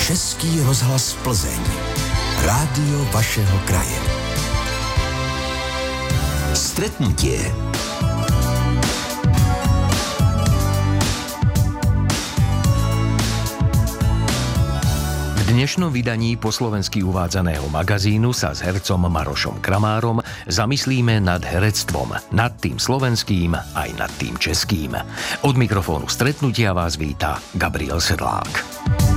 Český rozhlas Plzeň. Rádio vašeho kraje. Stretnutie. V dnešnom vydaní po slovensky uvádzaného magazínu sa s hercom Marošom Kramárom zamyslíme nad herectvom, nad tým slovenským aj nad tým českým. Od mikrofónu Stretnutia vás víta Gabriel Sedlák.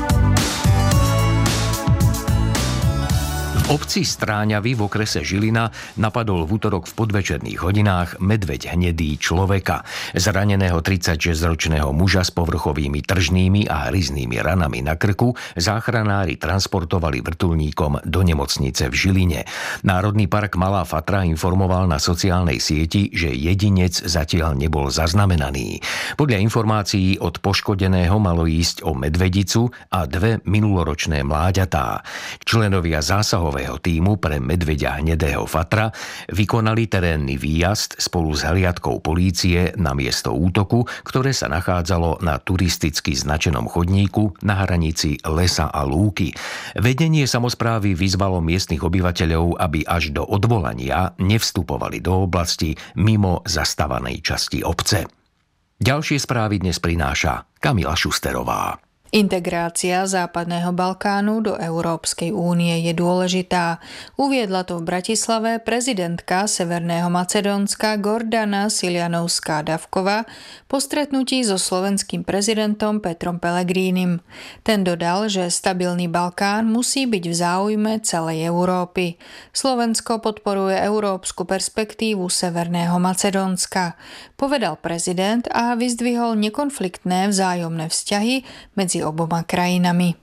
V obci Stráňavy v okrese Žilina napadol v utorok v podvečerných hodinách medveď hnedý človeka. Zraneného 36-ročného muža s povrchovými tržnými a hryznými ranami na krku záchranári transportovali vrtuľníkom do nemocnice v Žiline. Národný park Malá Fatra informoval na sociálnej sieti, že jedinec zatiaľ nebol zaznamenaný. Podľa informácií od poškodeného malo ísť o medvedicu a 2 minuloročné mláďatá. Členovia zásahového tímu pre medveďa hnedého Fatra vykonali terénny výjazd spolu s hliadkou polície na miesto útoku, ktoré sa nachádzalo na turisticky značenom chodníku na hranici lesa a lúky. Vedenie samosprávy vyzvalo miestnych obyvateľov, aby až do odvolania nevstupovali do oblasti mimo zastávanej časti obce. Ďalšie správy dnes prináša Kamila Šusterová. Integrácia Západného Balkánu do Európskej únie je dôležitá. Uviedla to v Bratislave prezidentka Severného Macedónska Gordana Siljanovská-Davková po stretnutí so slovenským prezidentom Petrom Pellegrinim. Ten dodal, že stabilný Balkán musí byť v záujme celej Európy. Slovensko podporuje európsku perspektívu Severného Macedónska, povedal prezident a vyzdvihol nekonfliktné vzájomné vzťahy medzi oboma krajinami.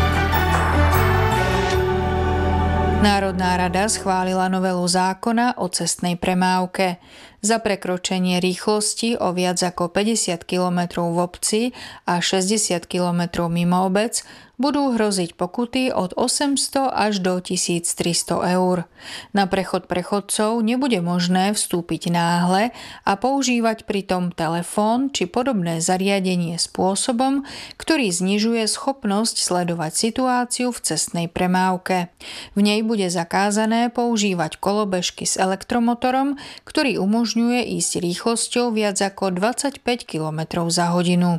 Národná rada schválila novelu zákona o cestnej premávke. Za prekročenie rýchlosti o viac ako 50 km v obci a 60 km mimo obec budú hroziť pokuty od 800 až do 1300 eur. Na prechod pre chodcov nebude možné vstúpiť náhle a používať pritom telefón či podobné zariadenie spôsobom, ktorý znižuje schopnosť sledovať situáciu v cestnej premávke. V nej bude zakázané používať kolobežky s elektromotorom, ktorý umožňuje ísť rýchlosťou viac ako 25 km za hodinu.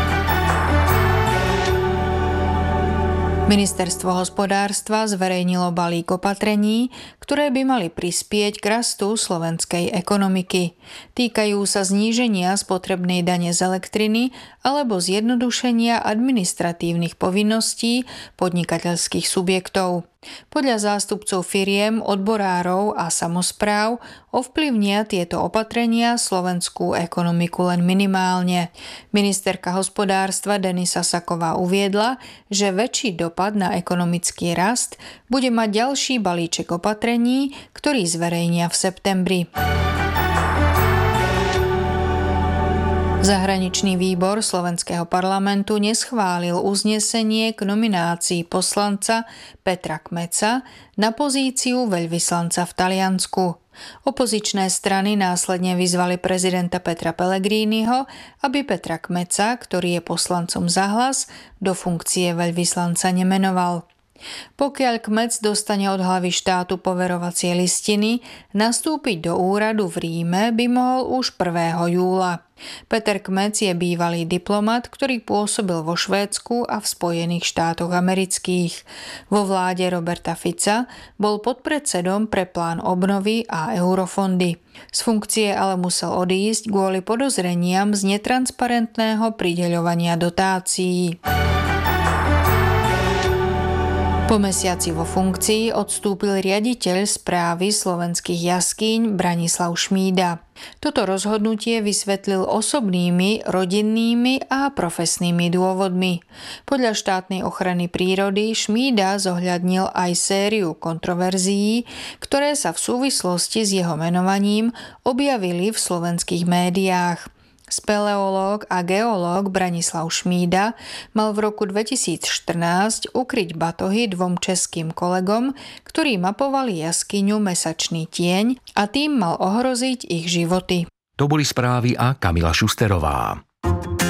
Ministerstvo hospodárstva zverejnilo balík opatrení, ktoré by mali prispieť k rastu slovenskej ekonomiky. Týkajú sa zníženia spotrebnej dane z elektriny alebo zjednodušenia administratívnych povinností podnikateľských subjektov. Podľa zástupcov firiem, odborárov a samospráv ovplyvnia tieto opatrenia slovenskú ekonomiku len minimálne. Ministerka hospodárstva Denisa Saková uviedla, že väčší dopad na ekonomický rast bude mať ďalší balíček opatrení, ktorý zverejnia v septembri. Zahraničný výbor Slovenského parlamentu neschválil uznesenie k nominácii poslanca Petra Kmeca na pozíciu veľvyslanca v Taliansku. Opozičné strany následne vyzvali prezidenta Petra Pellegriniho, aby Petra Kmeca, ktorý je poslancom za Hlas, do funkcie veľvyslanca nemenoval. Pokiaľ Kmec dostane od hlavy štátu poverovacie listiny, nastúpiť do úradu v Ríme by mohol už 1. júla. Peter Kmec je bývalý diplomat, ktorý pôsobil vo Švédsku a v Spojených štátoch amerických. Vo vláde Roberta Fica bol podpredsedom pre plán obnovy a eurofondy. Z funkcie ale musel odísť kvôli podozreniam z netransparentného prideľovania dotácií. Po mesiaci vo funkcii odstúpil riaditeľ správy slovenských jaskýň Branislav Šmída. Toto rozhodnutie vysvetlil osobnými, rodinnými a profesnými dôvodmi. Podľa štátnej ochrany prírody Šmída zohľadnil aj sériu kontroverzií, ktoré sa v súvislosti s jeho menovaním objavili v slovenských médiách. Speleológ a geológ Branislav Šmída mal v roku 2014 ukryť batohy 2 českým kolegom, ktorí mapovali jaskyňu Mesačný tieň a tým mal ohroziť ich životy. To boli správy a Kamila Šusterová.